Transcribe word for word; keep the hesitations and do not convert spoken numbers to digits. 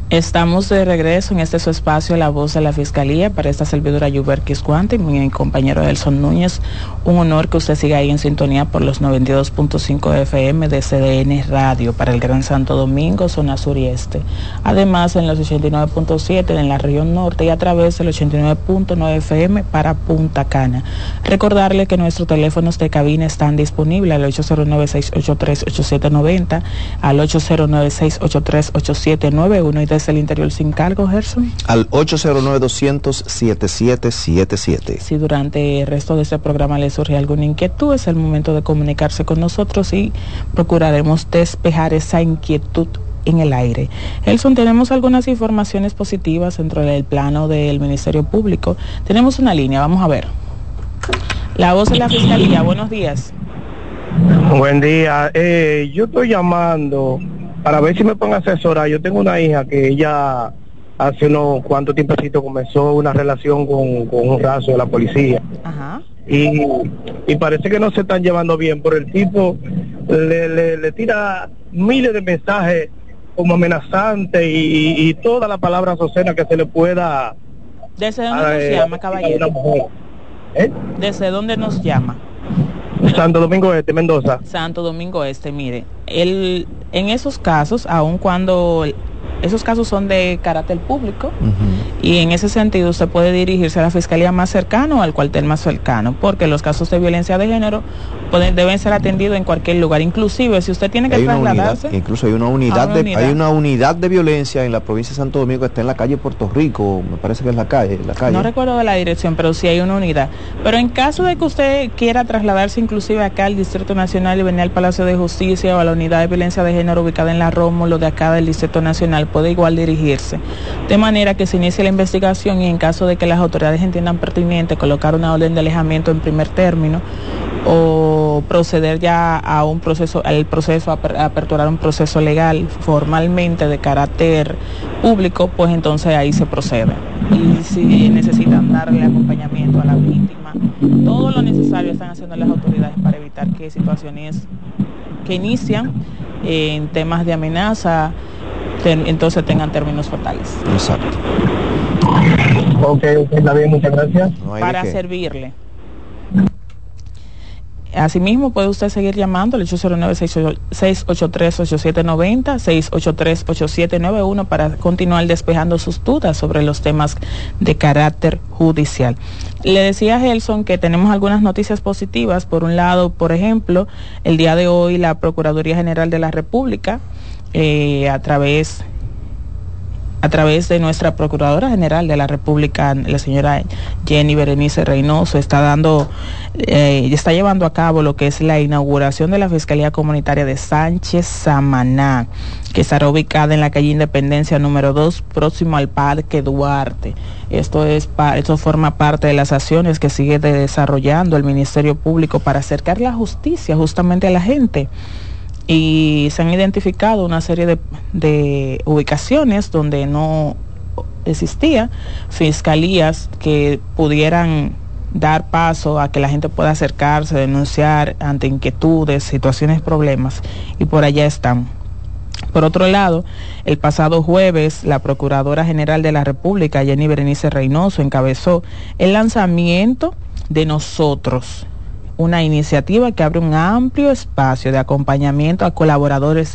Estamos de regreso en este su espacio, La Voz de la Fiscalía, para esta servidora Yuberquis Guante y mi compañero Elson Núñez. Un honor que usted siga ahí en sintonía por los noventa y dos punto cinco F M de C D N Radio para el Gran Santo Domingo, zona sur y este. Además, en los ochenta y nueve punto siete en la región norte y a través del ochenta y nueve punto nueve F M para Punta Cana. Recordarle que nuestros teléfonos de cabina están disponibles al ocho cero nueve, seis ocho tres, ocho siete nueve cero, al ocho cero nueve, seis ocho tres, ocho siete nueve uno y de el interior sin cargo, Gerson. Al ocho cero nueve, doscientos, setenta y siete setenta y siete. Si durante el resto de este programa le surge alguna inquietud, es el momento de comunicarse con nosotros y procuraremos despejar esa inquietud en el aire. Elson, tenemos algunas informaciones positivas dentro del plano del Ministerio Público. Tenemos una línea, vamos a ver. La Voz de la Fiscalía, buenos días. Buen día, eh, yo estoy llamando para ver si me pueden asesorar. Yo tengo una hija que ella hace unos cuantos tiempecitos comenzó una relación con, con un raso de la policía. Ajá. Y, y parece que no se están llevando bien, pero el tipo le, le, le tira miles de mensajes como amenazantes y, y todas las palabras obscenas que se le pueda... ¿Desde dónde eh, nos llama, caballero? ¿Eh? ¿Desde dónde nos llama? Santo Domingo Este, Mendoza. Santo Domingo Este, mire, el, en esos casos, aun cuando esos casos son de carácter público, uh-huh. y en ese sentido usted puede dirigirse a la fiscalía más cercana o al cuartel más cercano, porque los casos de violencia de género pueden, deben ser atendidos en cualquier lugar, inclusive si usted tiene que hay trasladarse. Unidad, incluso hay una unidad, una de, unidad. Hay una unidad de violencia en la provincia de Santo Domingo que está en la calle Puerto Rico, me parece que es la calle, la calle. No recuerdo de la dirección, pero sí hay una unidad. Pero en caso de que usted quiera trasladarse inclusive acá al Distrito Nacional y venir al Palacio de Justicia o a la unidad de violencia de género ubicada en la Rómulo de acá del Distrito Nacional, puede igual dirigirse, de manera que se inicie la investigación y en caso de que las autoridades entiendan pertinente colocar una orden de alejamiento en primer término o proceder ya a un proceso, al proceso, a aperturar un proceso legal formalmente de carácter público, pues entonces ahí se procede. Y si necesitan darle acompañamiento a la víctima, todo lo necesario están haciendo las autoridades para evitar que situaciones que inician en temas de amenaza Ten, entonces tengan términos fatales. Exacto. Ok, está bien, muchas gracias. No para servirle. Asimismo, puede usted seguir llamando al ocho cero nueve, seis ocho tres, ocho siete nueve cero, seis ocho tres, ocho siete nueve uno para continuar despejando sus dudas sobre los temas de carácter judicial. Le decía a Gelson que tenemos algunas noticias positivas. Por un lado, por ejemplo, el día de hoy la Procuraduría General de la República, Eh, a través a través de nuestra Procuradora General de la República, la señora Jenny Berenice Reynoso, está dando eh, está llevando a cabo lo que es la inauguración de la Fiscalía Comunitaria de Sánchez Samaná, que estará ubicada en la calle Independencia número dos, próximo al Parque Duarte. Esto es esto forma parte de las acciones que sigue desarrollando el Ministerio Público para acercar la justicia justamente a la gente. Y se han identificado una serie de, de ubicaciones donde no existía fiscalías que pudieran dar paso a que la gente pueda acercarse, denunciar ante inquietudes, situaciones, problemas, y por allá están. Por otro lado, el pasado jueves, la Procuradora General de la República, Jenny Berenice Reynoso, encabezó el lanzamiento de Nosotros, una iniciativa que abre un amplio espacio de acompañamiento a colaboradores